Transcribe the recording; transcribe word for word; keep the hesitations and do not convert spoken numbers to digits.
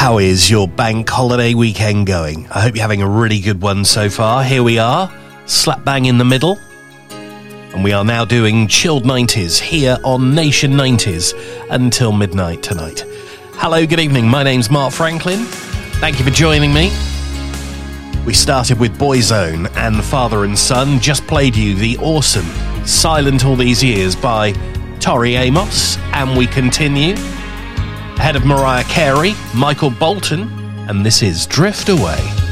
How is your bank holiday weekend going? I hope you're having a really good one so far. Here we are, slap bang in the middle. And we are now doing Chilled nineties here on Nation nineties until midnight tonight. Hello, good evening. My name's Mark Franklin. Thank you for joining me. We started with Boyzone and Father and Son. Just played you the awesome Silent All These Years by Tori Amos. And we continue. Ahead of Mariah Carey, Michael Bolton, and this is Drift Away.